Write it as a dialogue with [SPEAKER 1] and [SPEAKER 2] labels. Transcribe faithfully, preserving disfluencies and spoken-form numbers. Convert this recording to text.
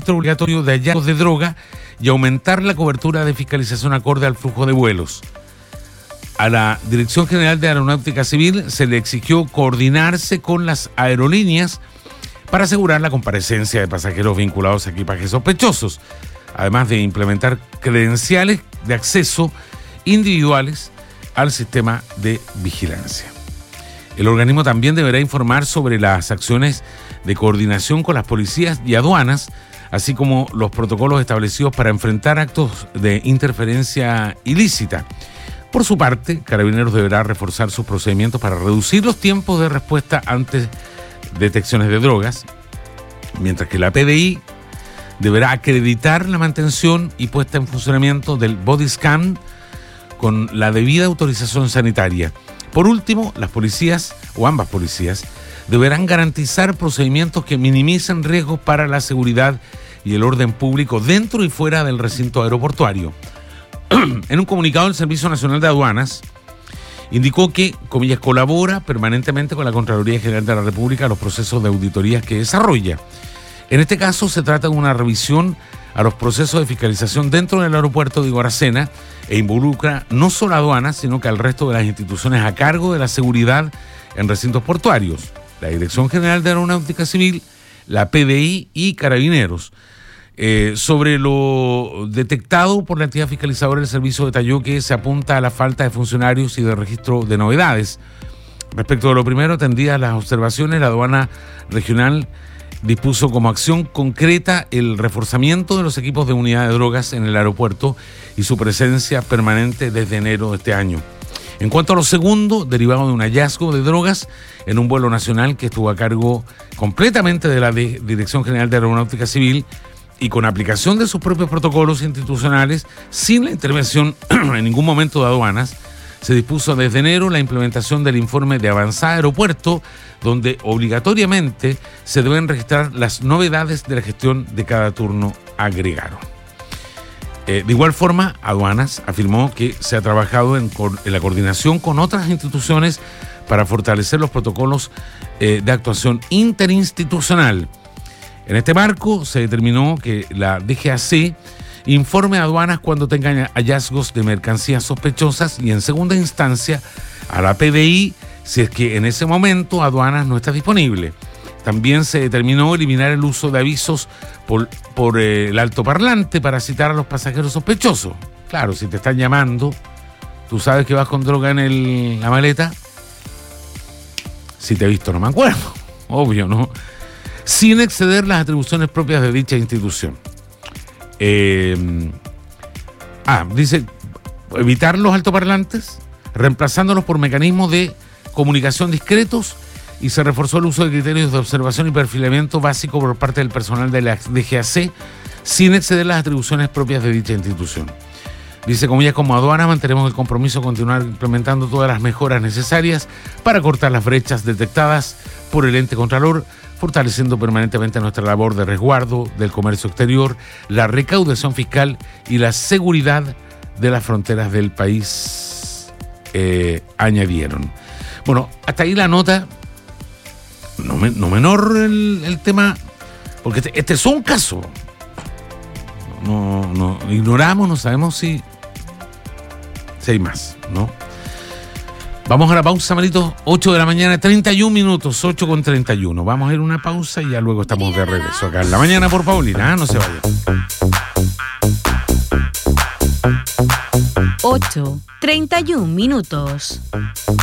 [SPEAKER 1] registro obligatorio de hallazgos de droga y aumentar la cobertura de fiscalización acorde al flujo de vuelos. A la Dirección General de Aeronáutica Civil se le exigió coordinarse con las aerolíneas para asegurar la comparecencia de pasajeros vinculados a equipajes sospechosos, además de implementar credenciales de acceso individuales al sistema de vigilancia. El organismo también deberá informar sobre las acciones de coordinación con las policías y aduanas, así como los protocolos establecidos para enfrentar actos de interferencia ilícita. Por su parte, Carabineros deberá reforzar sus procedimientos para reducir los tiempos de respuesta ante detecciones de drogas, mientras que la P D I deberá acreditar la mantención y puesta en funcionamiento del body scan con la debida autorización sanitaria. Por último, las policías, o ambas policías, deberán garantizar procedimientos que minimicen riesgos para la seguridad y el orden público dentro y fuera del recinto aeroportuario. En un comunicado, el Servicio Nacional de Aduanas indicó que, comillas, colabora permanentemente con la Contraloría General de la República en los procesos de auditorías que desarrolla. En este caso, se trata de una revisión a los procesos de fiscalización dentro del aeropuerto de Aracena e involucra no solo a aduanas, sino que al resto de las instituciones a cargo de la seguridad en recintos portuarios, la Dirección General de Aeronáutica Civil, la P D I y Carabineros. Eh, sobre lo detectado por la entidad fiscalizadora, el servicio detalló que se apunta a la falta de funcionarios y de registro de novedades. Respecto de lo primero, atendidas las observaciones, la aduana regional dispuso como acción concreta el reforzamiento de los equipos de unidad de drogas en el aeropuerto y su presencia permanente desde enero de este año. En cuanto a lo segundo, derivado de un hallazgo de drogas en un vuelo nacional que estuvo a cargo completamente de la de Dirección General de Aeronáutica Civil y con aplicación de sus propios protocolos institucionales, sin la intervención en ningún momento de aduanas, se dispuso desde enero la implementación del informe de avanzada aeropuerto, donde obligatoriamente se deben registrar las novedades de la gestión de cada turno, agregaron. Eh, de igual forma, Aduanas afirmó que se ha trabajado en, en la coordinación con otras instituciones para fortalecer los protocolos eh, de actuación interinstitucional. En este marco se determinó que la D G A C informe a aduanas cuando tengan hallazgos de mercancías sospechosas y en segunda instancia a la P D I si es que en ese momento aduanas no está disponible. También se determinó eliminar el uso de avisos por, por eh, el altoparlante para citar a los pasajeros sospechosos. Claro, si te están llamando, tú sabes que vas con droga en el, la maleta. Si te he visto no me acuerdo, obvio, ¿no? Sin exceder las atribuciones propias de dicha institución. Eh, ah, dice, evitar los altoparlantes, reemplazándolos por mecanismos de comunicación discretos, y se reforzó el uso de criterios de observación y perfilamiento básico por parte del personal de la D G A C, sin exceder las atribuciones propias de dicha institución. Dice, comillas, como aduana mantenemos el compromiso de continuar implementando todas las mejoras necesarias para cortar las brechas detectadas por el ente contralor, fortaleciendo permanentemente nuestra labor de resguardo del comercio exterior, la recaudación fiscal y la seguridad de las fronteras del país, eh, añadieron. Bueno, hasta ahí la nota. No, me, no menor el, el tema, porque este, este es un caso. No, no, ignoramos, no sabemos si, si hay más, ¿no? Vamos a la pausa, Marito. ocho de la mañana, treinta y un minutos, ocho con treinta y uno. Vamos a ir a una pausa y ya luego estamos de regreso acá en la mañana por Paulina. ¿eh? No se vayan.
[SPEAKER 2] ocho, treinta y un minutos.